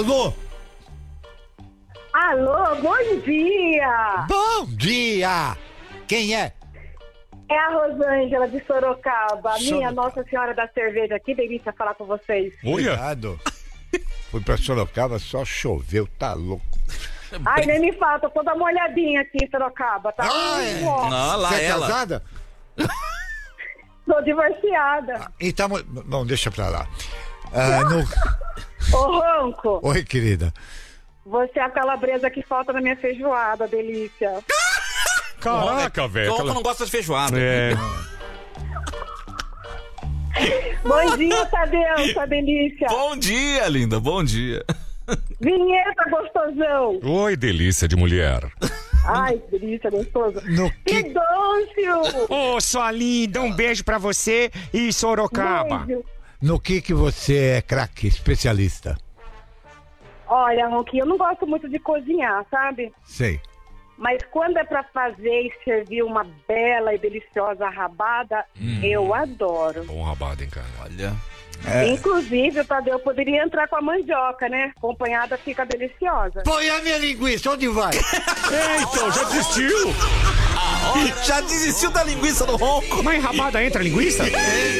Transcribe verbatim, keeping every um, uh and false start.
Alô? Alô, bom dia! Bom dia! Quem é? É a Rosângela de Sorocaba, Sorocaba. minha Nossa Senhora da Cerveja. Que delícia falar com vocês. Olha. Obrigado. Fui pra Sorocaba, só choveu, tá louco. Ai, nem me fala, tô toda molhadinha aqui em Sorocaba, tá? Ah, é? Hum, ó, Ah, lá Você é ela. casada? tô divorciada. Então, não, deixa pra lá. Ah, no... Ô, Ronco, Oi, querida. você é a calabresa que falta na minha feijoada, delícia. Caraca, velho. Ronco não gosta de feijoada. É. Bom dia, Tadeu, sua delícia. Bom dia, linda, bom dia. Vinheta, gostosão. Oi, delícia de mulher. Ai, que delícia, gostoso. No que... Pidôncio. Ô, sua linda, um beijo pra você e Sorocaba. Beijo. No que que você é craque, especialista? Olha, Ronquinho, eu não gosto muito de cozinhar, sabe? Sei. Mas quando é pra fazer e servir uma bela e deliciosa rabada, eu adoro. Bom rabado, hein, cara. Olha. É. Inclusive, o Tadeu poderia entrar com a mandioca, né? Acompanhada fica deliciosa. Põe a minha linguiça, onde vai? É, então, já desistiu. Já desistiu da linguiça do Ronco? Mas rabada entra linguiça?